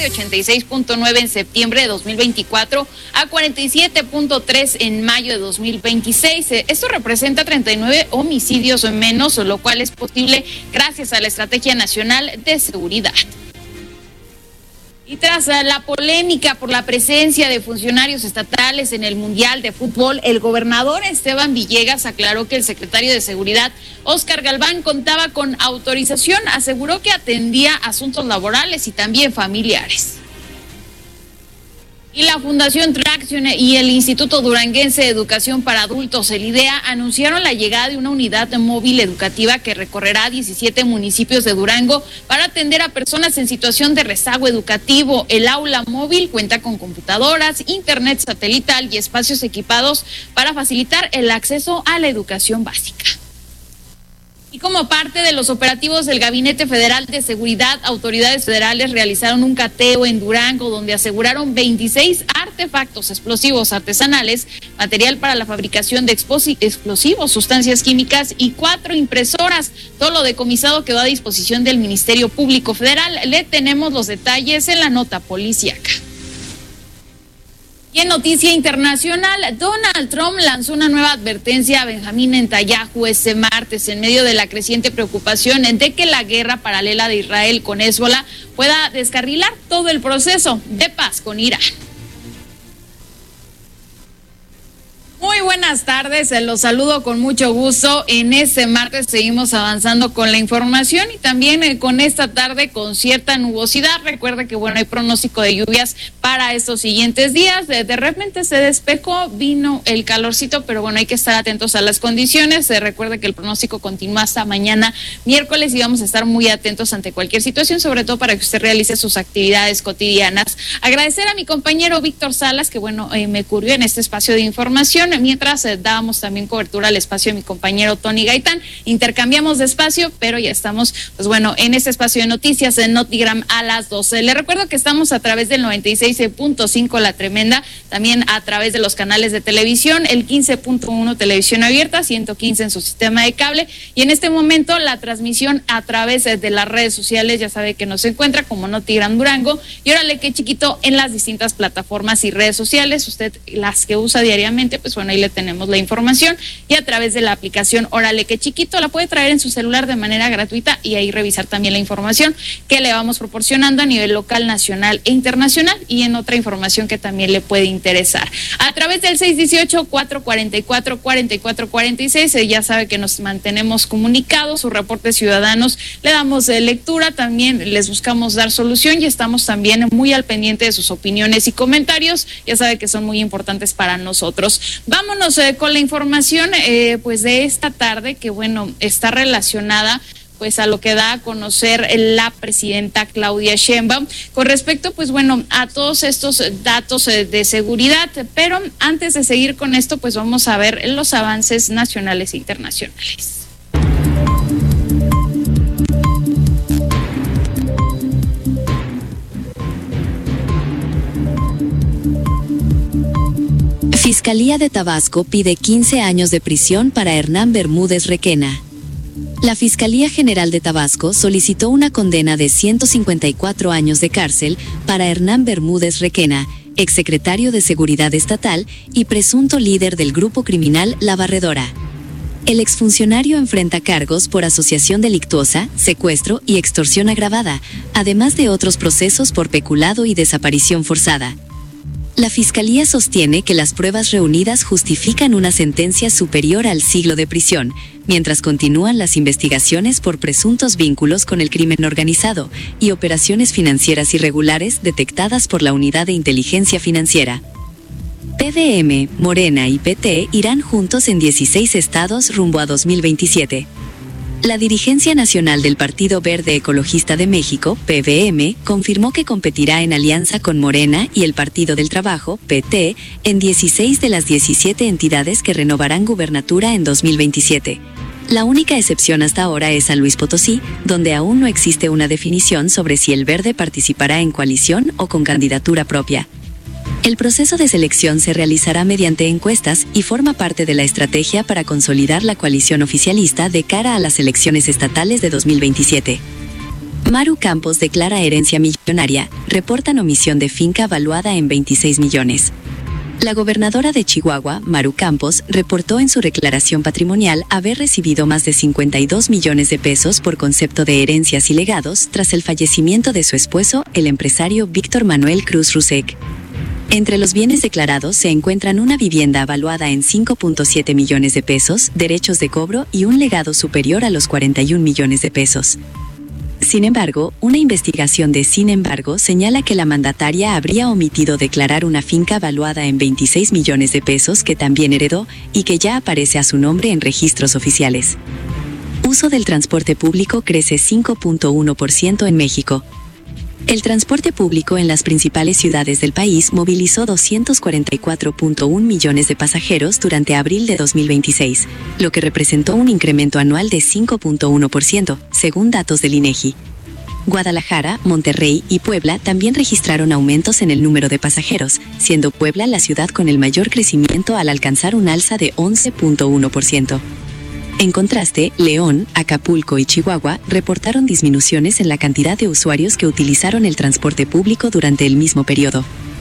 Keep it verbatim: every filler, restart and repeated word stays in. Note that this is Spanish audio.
de ochenta y seis punto nueve en septiembre de dos mil veinticuatro a cuarenta y siete punto tres en mayo de dos mil veintiséis. Esto representa treinta y nueve homicidios o menos, lo cual es posible gracias a la Estrategia Nacional de Seguridad. Y tras la polémica por la presencia de funcionarios estatales en el Mundial de Fútbol, el gobernador Esteban Villegas aclaró que el secretario de Seguridad, Óscar Galván, contaba con autorización. Aseguró que atendía asuntos laborales y también familiares. Y la Fundación Traction y el Instituto Duranguense de Educación para Adultos, el IDEA, anunciaron la llegada de una unidad móvil educativa que recorrerá diecisiete municipios de Durango para atender a personas en situación de rezago educativo. El aula móvil cuenta con computadoras, internet satelital y espacios equipados para facilitar el acceso a la educación básica. Y como parte de los operativos del Gabinete Federal de Seguridad, autoridades federales realizaron un cateo en Durango donde aseguraron veintiséis artefactos explosivos artesanales, material para la fabricación de explosivos, sustancias químicas y cuatro impresoras. Todo lo decomisado quedó a disposición del Ministerio Público Federal. Le tenemos los detalles en la nota policíaca. Y en noticia internacional, Donald Trump lanzó una nueva advertencia a Benjamín Netanyahu este martes en medio de la creciente preocupación de que la guerra paralela de Israel con Hezbollah pueda descarrilar todo el proceso de paz con Irán. Muy buenas tardes, los saludo con mucho gusto. En este martes seguimos avanzando con la información y también eh, con esta tarde con cierta nubosidad. Recuerda que bueno, hay pronóstico de lluvias para estos siguientes días. De, de repente se despejó, vino el calorcito, pero bueno, hay que estar atentos a las condiciones. Se recuerda que el pronóstico continúa hasta mañana miércoles y vamos a estar muy atentos ante cualquier situación, sobre todo para que usted realice sus actividades cotidianas. Agradecer a mi compañero Víctor Salas, que bueno, eh, me cubrió en este espacio de información. Mientras eh, dábamos también cobertura al espacio de mi compañero Tony Gaitán, intercambiamos de espacio, pero ya estamos, pues bueno, en este espacio de noticias en Notigram a las doce. Le recuerdo que estamos a través del noventa y seis punto cinco La Tremenda, también a través de los canales de televisión, el quince punto uno Televisión Abierta, ciento quince en su sistema de cable, y en este momento la transmisión a través de las redes sociales, ya sabe que nos encuentra como Notigram Durango, y órale qué chiquito en las distintas plataformas y redes sociales, usted las que usa diariamente, pues bueno, ahí le tenemos la información, y a través de la aplicación Órale que Chiquito la puede traer en su celular de manera gratuita y ahí revisar también la información que le vamos proporcionando a nivel local, nacional e internacional, y en otra información que también le puede interesar. A través del seis uno ocho, cuatro cuatro cuatro, cuatro cuatro cuatro seis, eh, ya sabe que nos mantenemos comunicados, sus reportes ciudadanos le damos eh, lectura, también les buscamos dar solución y estamos también muy al pendiente de sus opiniones y comentarios, ya sabe que son muy importantes para nosotros. Vámonos eh, con la información eh, pues de esta tarde, que bueno, está relacionada pues a lo que da a conocer la presidenta Claudia Sheinbaum con respecto pues bueno a todos estos datos eh, de seguridad. Pero antes de seguir con esto, pues vamos a ver los avances nacionales e internacionales. Fiscalía de Tabasco pide quince años de prisión para Hernán Bermúdez Requena. La Fiscalía General de Tabasco solicitó una condena de ciento cincuenta y cuatro años de cárcel para Hernán Bermúdez Requena, exsecretario de Seguridad Estatal y presunto líder del grupo criminal La Barredora. El exfuncionario enfrenta cargos por asociación delictuosa, secuestro y extorsión agravada, además de otros procesos por peculado y desaparición forzada. La Fiscalía sostiene que las pruebas reunidas justifican una sentencia superior al siglo de prisión, mientras continúan las investigaciones por presuntos vínculos con el crimen organizado y operaciones financieras irregulares detectadas por la Unidad de Inteligencia Financiera. P D M, Morena y P T irán juntos en dieciséis estados rumbo a dos mil veintisiete. La dirigencia nacional del Partido Verde Ecologista de México, P V M, confirmó que competirá en alianza con Morena y el Partido del Trabajo, P T, en dieciséis de las diecisiete entidades que renovarán gubernatura en dos mil veintisiete. La única excepción hasta ahora es San Luis Potosí, donde aún no existe una definición sobre si el Verde participará en coalición o con candidatura propia. El proceso de selección se realizará mediante encuestas y forma parte de la estrategia para consolidar la coalición oficialista de cara a las elecciones estatales de dos mil veintisiete. Maru Campos declara herencia millonaria, reportan omisión de finca valuada en veintiséis millones. La gobernadora de Chihuahua, Maru Campos, reportó en su declaración patrimonial haber recibido más de cincuenta y dos millones de pesos por concepto de herencias y legados tras el fallecimiento de su esposo, el empresario Víctor Manuel Cruz Rusek. Entre los bienes declarados se encuentran una vivienda valuada en cinco punto siete millones de pesos, derechos de cobro y un legado superior a los cuarenta y un millones de pesos. Sin embargo, una investigación de Sin embargo señala que la mandataria habría omitido declarar una finca valuada en veintiséis millones de pesos que también heredó y que ya aparece a su nombre en registros oficiales. Uso del transporte público crece cinco punto uno por ciento en México. El transporte público en las principales ciudades del país movilizó doscientos cuarenta y cuatro punto uno millones de pasajeros durante abril de dos mil veintiséis, lo que representó un incremento anual de cinco punto uno por ciento, según datos del INEGI. Guadalajara, Monterrey y Puebla también registraron aumentos en el número de pasajeros, siendo Puebla la ciudad con el mayor crecimiento al alcanzar un alza de once punto uno por ciento. En contraste, León, Acapulco y Chihuahua reportaron disminuciones en la cantidad de usuarios que utilizaron el transporte público durante el mismo periodo.